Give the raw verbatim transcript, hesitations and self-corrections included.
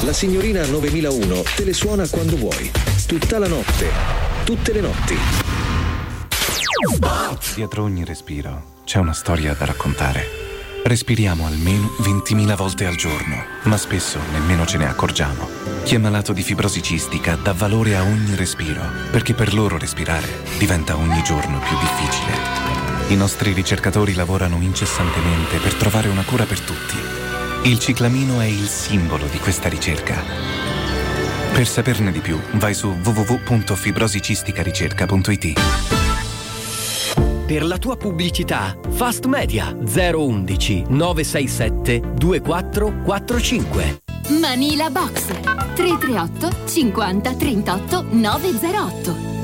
La signorina novemilauno te le suona quando vuoi. Tutta la notte. Tutte le notti. Dietro ogni respiro c'è una storia da raccontare. Respiriamo almeno ventimila volte al giorno, ma spesso nemmeno ce ne accorgiamo. Chi è malato di fibrosi cistica dà valore a ogni respiro, perché per loro respirare diventa ogni giorno più difficile. I nostri ricercatori lavorano incessantemente per trovare una cura per tutti. Il ciclamino è il simbolo di questa ricerca. Per saperne di più, vai su w w w punto fibrosicisticaricerca punto i t. Per la tua pubblicità, Fast Media zero undici nove sei sette due quattro quattro cinque. Manila Box tre tre otto cinquanta trentotto nove zero otto.